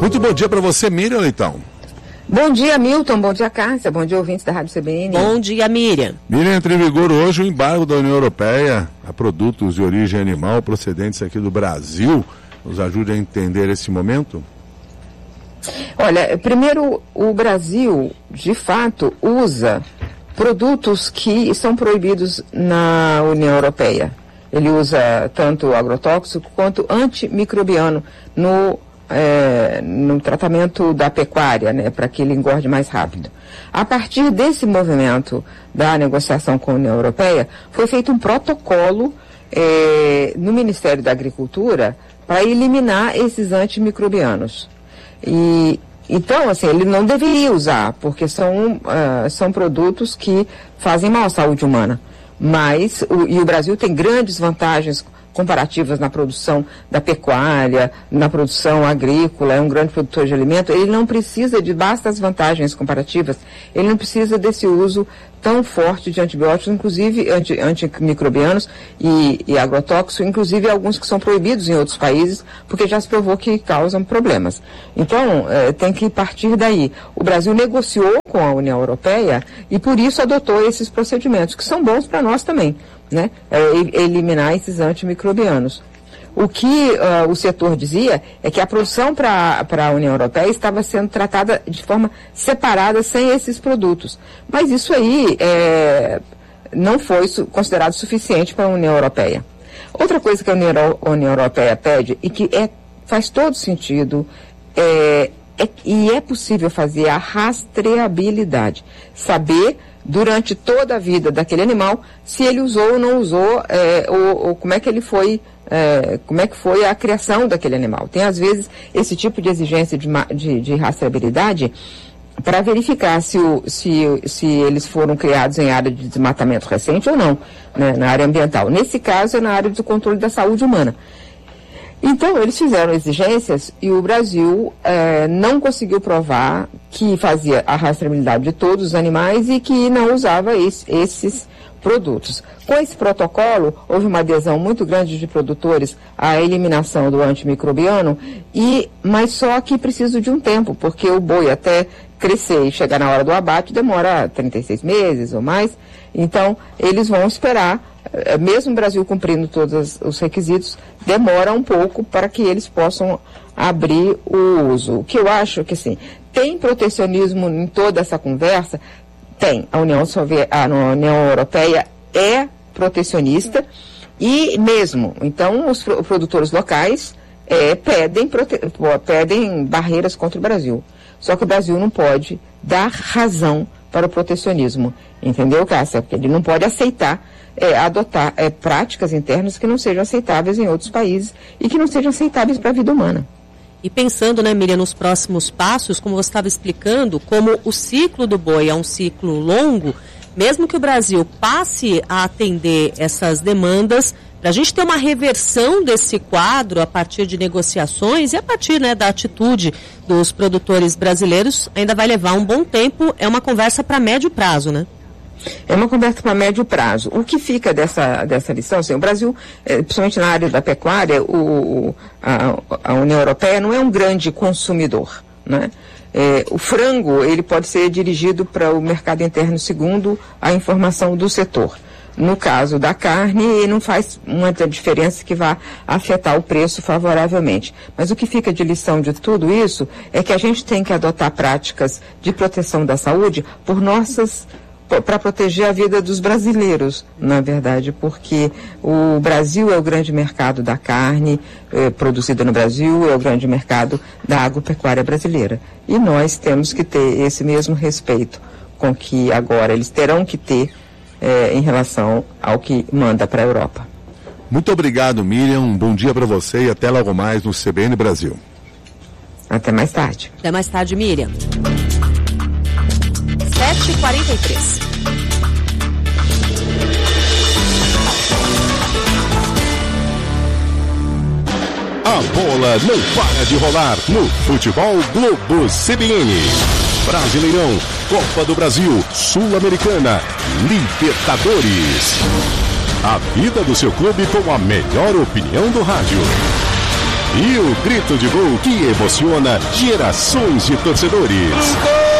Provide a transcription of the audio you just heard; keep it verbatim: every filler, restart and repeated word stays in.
Muito bom dia para você, Miriam Leitão. Bom dia, Milton. Bom dia, Cássia. Bom dia, ouvintes da Rádio C B N. Bom dia, Miriam. Miriam, entra em vigor hoje o embargo da União Europeia a produtos de origem animal procedentes aqui do Brasil. Nos ajude a entender esse momento? Olha, primeiro, o Brasil, de fato, usa produtos que são proibidos na União Europeia. Ele usa tanto agrotóxico quanto antimicrobiano no É, no tratamento da pecuária, né, para que ele engorde mais rápido. A partir desse movimento da negociação com a União Europeia, foi feito um protocolo é, no Ministério da Agricultura para eliminar esses antimicrobianos. E, então, assim, ele não deveria usar, porque são, uh, são produtos que fazem mal à saúde humana. Mas, o, e o Brasil tem grandes vantagens comparativas na produção da pecuária, na produção agrícola, é um grande produtor de alimento, ele não precisa de bastas vantagens comparativas, ele não precisa desse uso tão forte de antibióticos, inclusive anti, antimicrobianos e, e agrotóxicos, inclusive alguns que são proibidos em outros países, porque já se provou que causam problemas. Então, eh, tem que partir daí. O Brasil negociou com a União Europeia e por isso adotou esses procedimentos, que são bons para nós também, né? É, eliminar esses antimicrobianos. O que uh, o setor dizia é que a produção para a União Europeia estava sendo tratada de forma separada, sem esses produtos. Mas isso aí é, não foi su- considerado suficiente para a União Europeia. Outra coisa que a União, a União Europeia pede, e que é, faz todo sentido, é, é, e é possível fazer a rastreabilidade. Saber, durante toda a vida daquele animal, se ele usou ou não usou, é, ou, ou como é que ele foi... É, como é que foi a criação daquele animal. Tem, às vezes, esse tipo de exigência de, de, de rastreabilidade para verificar se, o, se, se eles foram criados em área de desmatamento recente ou não, né, na área ambiental. Nesse caso, é na área do controle da saúde humana. Então, eles fizeram exigências e o Brasil é, não conseguiu provar que fazia a rastreabilidade de todos os animais e que não usava esse, esses produtos. Com esse protocolo, houve uma adesão muito grande de produtores à eliminação do antimicrobiano, e, mas só que precisa de um tempo, porque o boi até crescer e chegar na hora do abate demora trinta e seis meses ou mais. Então, eles vão esperar, mesmo o Brasil cumprindo todos os requisitos, demora um pouco para que eles possam abrir o uso. O que eu acho que, assim, tem protecionismo em toda essa conversa. Tem. A União, Sovi- a União Europeia é protecionista e mesmo, então, os pro- produtores locais é, pedem, prote- pedem barreiras contra o Brasil. Só que o Brasil não pode dar razão para o protecionismo, entendeu, Cássia? Porque ele não pode aceitar, é, adotar é, práticas internas que não sejam aceitáveis em outros países e que não sejam aceitáveis para a vida humana. E pensando, né, Miriam, nos próximos passos, como você estava explicando, como o ciclo do boi é um ciclo longo, mesmo que o Brasil passe a atender essas demandas, para a gente ter uma reversão desse quadro a partir de negociações e a partir, né, da atitude dos produtores brasileiros, ainda vai levar um bom tempo, é uma conversa para médio prazo, né? É uma conversa para médio prazo. O que fica dessa, dessa lição, assim, o Brasil, eh, principalmente na área da pecuária, o, a, a União Europeia não é um grande consumidor, né? É, o frango, ele pode ser dirigido para o mercado interno segundo a informação do setor. No caso da carne, não faz muita diferença que vá afetar o preço favoravelmente. Mas o que fica de lição de tudo isso é que a gente tem que adotar práticas de proteção da saúde por nossas... para proteger a vida dos brasileiros, na verdade, porque o Brasil é o grande mercado da carne eh, produzida no Brasil, é o grande mercado da agropecuária brasileira. E nós temos que ter esse mesmo respeito com que agora eles terão que ter eh, em relação ao que manda para a Europa. Muito obrigado, Miriam. Um bom dia para você e até logo mais no C B N Brasil. Até mais tarde. Até mais tarde, Miriam. sete e quarenta e três. A bola não para de rolar no Futebol Globo C B N. Brasileirão, Copa do Brasil, Sul-Americana, Libertadores. A vida do seu clube com a melhor opinião do rádio. E o grito de gol que emociona gerações de torcedores.